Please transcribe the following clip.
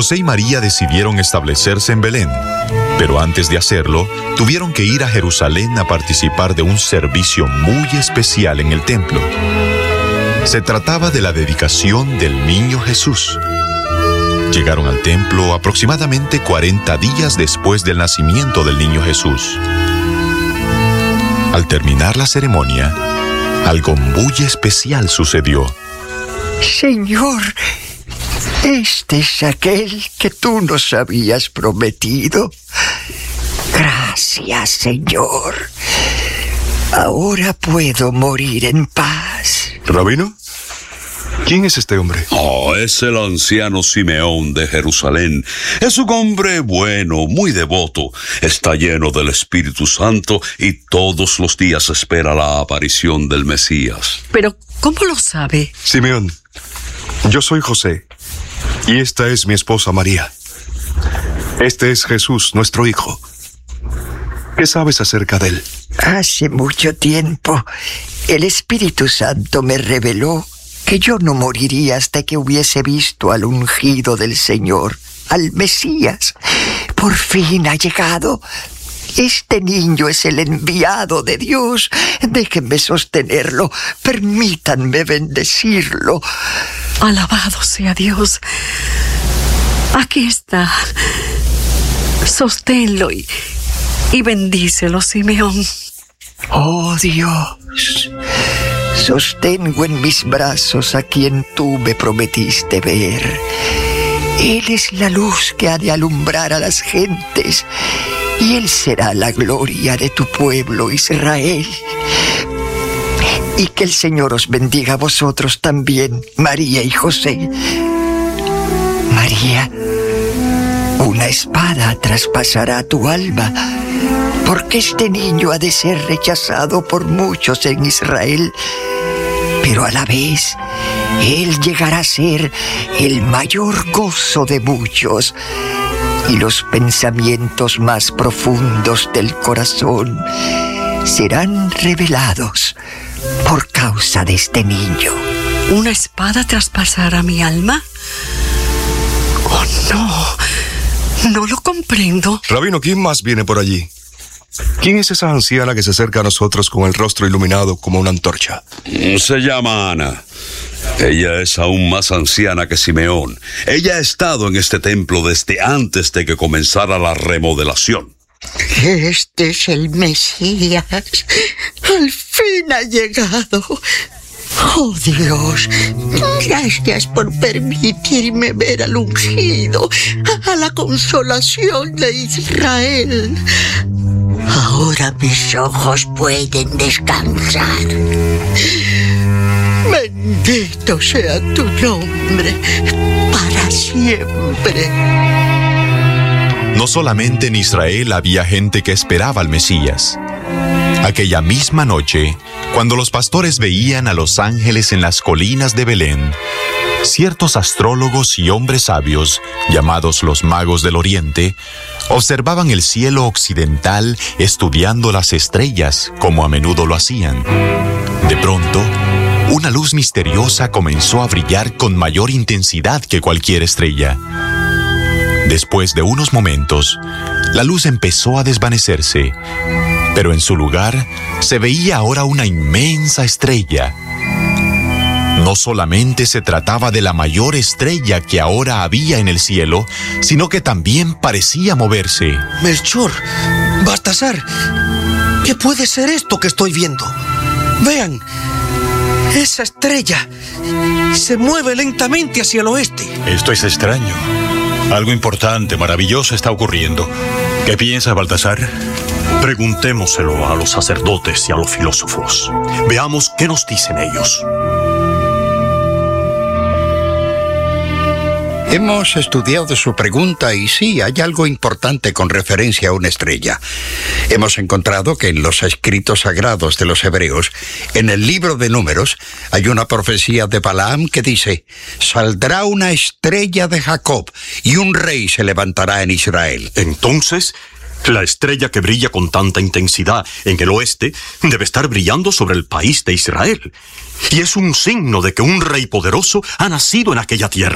José y María decidieron establecerse en Belén, pero antes de hacerlo, tuvieron que ir a Jerusalén a participar de un servicio muy especial en el templo. Se trataba de la dedicación del niño Jesús. Llegaron al templo aproximadamente 40 días después del nacimiento del niño Jesús. Al terminar la ceremonia, algo muy especial sucedió. Señor, este es aquel que tú nos habías prometido. Gracias, Señor. Ahora puedo morir en paz. ¿Rabino? ¿Quién es este hombre? Es el anciano Simeón de Jerusalén. Es un hombre bueno, muy devoto. Está lleno del Espíritu Santo y todos los días espera la aparición del Mesías. Pero, ¿cómo lo sabe? Simeón, yo soy José y esta es mi esposa María. Este es Jesús, nuestro hijo. ¿Qué sabes acerca de él? Hace mucho tiempo, el Espíritu Santo me reveló que yo no moriría hasta que hubiese visto al ungido del Señor, al Mesías. Por fin ha llegado. Este niño es el enviado de Dios. Déjenme sostenerlo. Permítanme bendecirlo. Alabado sea Dios. Aquí está. Sosténlo y bendícelo, Simeón. Oh Dios, sostengo en mis brazos a quien tú me prometiste ver. Él es la luz que ha de alumbrar a las gentes, y Él será la gloria de tu pueblo Israel. Y que el Señor os bendiga a vosotros también, María y José. María, una espada traspasará tu alma, porque este niño ha de ser rechazado por muchos en Israel, pero a la vez él llegará a ser el mayor gozo de muchos, y los pensamientos más profundos del corazón serán revelados por causa de este niño. ¿Una espada traspasará mi alma? Oh, no lo comprendo. Rabino, ¿quién más viene por allí? ¿Quién es esa anciana que se acerca a nosotros con el rostro iluminado como una antorcha? Se llama Ana. Ella es aún más anciana que Simeón. Ella ha estado en este templo desde antes de que comenzara la remodelación. Este es el Mesías. Al fin ha llegado. Oh Dios, gracias por permitirme ver al ungido, a la consolación de Israel. Ahora mis ojos pueden descansar. Bendito sea tu nombre para siempre. No solamente en Israel había gente que esperaba al Mesías. Aquella misma noche, cuando los pastores veían a los ángeles en las colinas de Belén, ciertos astrólogos y hombres sabios, llamados los magos del Oriente, observaban el cielo occidental estudiando las estrellas, como a menudo lo hacían. De pronto, una luz misteriosa comenzó a brillar con mayor intensidad que cualquier estrella. Después de unos momentos, la luz empezó a desvanecerse, pero en su lugar se veía ahora una inmensa estrella. No solamente se trataba de la mayor estrella que ahora había en el cielo, sino que también parecía moverse. Melchor, Baltasar, ¿qué puede ser esto que estoy viendo? Vean, esa estrella se mueve lentamente hacia el oeste. Esto es extraño. Algo importante, maravilloso está ocurriendo. ¿Qué piensa Baltasar? Preguntémoselo a los sacerdotes y a los filósofos. Veamos qué nos dicen ellos. Hemos estudiado su pregunta y sí, hay algo importante con referencia a una estrella. Hemos encontrado que en los escritos sagrados de los hebreos, en el libro de Números, hay una profecía de Balaam que dice: saldrá una estrella de Jacob y un rey se levantará en Israel. Entonces, la estrella que brilla con tanta intensidad en el oeste debe estar brillando sobre el país de Israel. Y es un signo de que un rey poderoso ha nacido en aquella tierra.